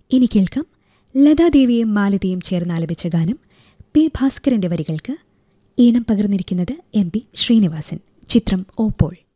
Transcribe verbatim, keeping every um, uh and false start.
ഇനി കേൾക്കാം ലതാദേവിയും മാലതിയും ചേർന്ന് ആലപിച്ച ഗാനം. പി ഭാസ്കരന്റെ വരികൾക്ക് ഈണം പകർന്നിരിക്കുന്നത് എം പി ശ്രീനിവാസൻ. ചിത്രം ഓപ്പോൾ.